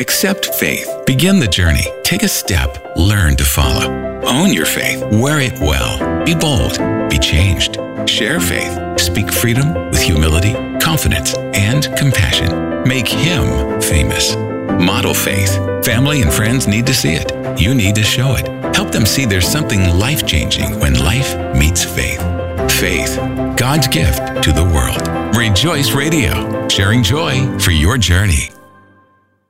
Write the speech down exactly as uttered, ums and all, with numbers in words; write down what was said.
Accept faith. Begin the journey. Take a step. Learn to follow. Own your faith. Wear it well. Be bold. Be changed. Share faith. Speak freedom with humility, confidence, and compassion. Make Him famous. Model faith. Family and friends need to see it. You need to show it. Help them see there's something life-changing when life meets faith. Faith, God's gift to the world. Rejoice Radio, sharing joy for your journey.